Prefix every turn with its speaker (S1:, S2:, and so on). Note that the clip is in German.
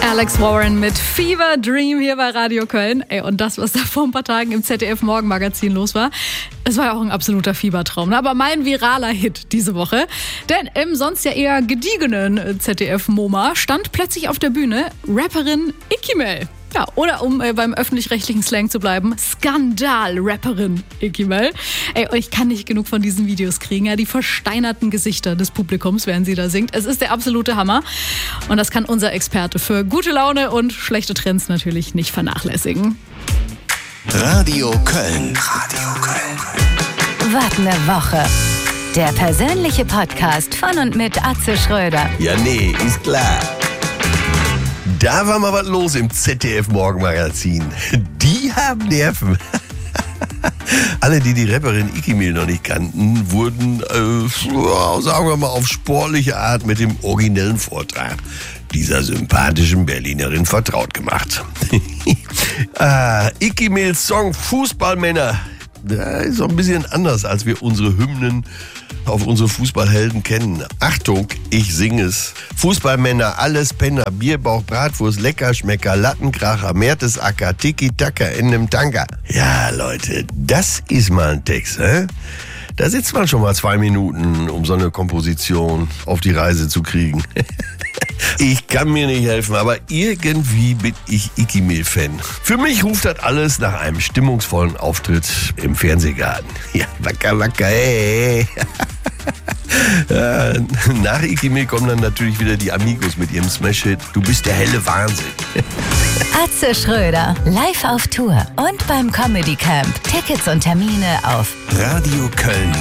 S1: Alex Warren mit Fever Dream hier bei Radio Köln. Und das, was da vor ein paar Tagen im ZDF-Morgenmagazin los war, es war ja auch ein absoluter Fiebertraum. Aber mein viraler Hit diese Woche. Denn im sonst ja eher gediegenen ZDF-MoMA stand plötzlich auf der Bühne Rapperin Ikimel. Ja, oder um beim öffentlich-rechtlichen Slang zu bleiben, Skandal-Rapperin Ikimel. Ich kann nicht genug von diesen Videos kriegen. Ja, die versteinerten Gesichter des Publikums, während sie da singt. Es ist der absolute Hammer. Und das kann unser Experte für gute Laune und schlechte Trends natürlich nicht vernachlässigen.
S2: Radio Köln. Radio Köln.
S3: Was ne Woche. Der persönliche Podcast von und mit Atze Schröder.
S2: Ja, nee, ist klar. Da war mal was los im ZDF-Morgenmagazin. Die haben Nerven. Alle, die Rapperin Ikimel noch nicht kannten, wurden, sagen wir mal, auf sportliche Art mit dem originellen Vortrag dieser sympathischen Berlinerin vertraut gemacht. Ikimels Song Fußballmänner, der ist so ein bisschen anders, als wir unsere Hymnen auf unsere Fußballhelden kennen. Achtung, ich singe es. Fußballmänner, alles Penner, Bierbauch, Bratwurst, Leckerschmecker, Lattenkracher, Mertesacker, Tiki-Taka in nem Tanker. Ja, Leute, das ist mal ein Text, hä? Da sitzt man schon mal 2 Minuten, um so eine Komposition auf die Reise zu kriegen. Ich kann mir nicht helfen, aber irgendwie bin ich Ikimel-Fan. Für mich ruft das alles nach einem stimmungsvollen Auftritt im Fernsehgarten. Ja, wacker, wacker, hey. Nach Ikimel kommen dann natürlich wieder die Amigos mit ihrem Smash-Hit Du bist der helle Wahnsinn.
S3: Atze Schröder, live auf Tour und beim Comedy Camp. Tickets und Termine auf
S2: Radio Köln.